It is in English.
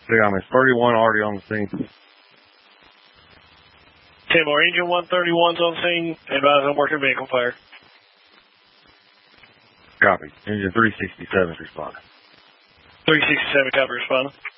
Yeah, I mean, 31 already on the scene. 10 more. Engine 131's on scene. Advise on working vehicle fire. Copy. Engine 367's responding. 367, copy, responding.